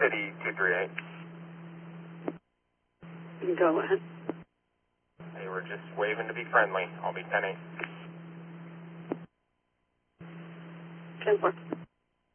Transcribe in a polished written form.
City 238. Go ahead. They were just waving to be friendly. I'll be 10-8. 10-4.